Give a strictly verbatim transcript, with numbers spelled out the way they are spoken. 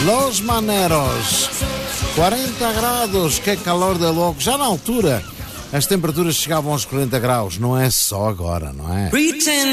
Los Maneros. quarenta graus, que calor de louco. Já na altura, as temperaturas chegavam aos quarenta graus. Não é só agora, não é?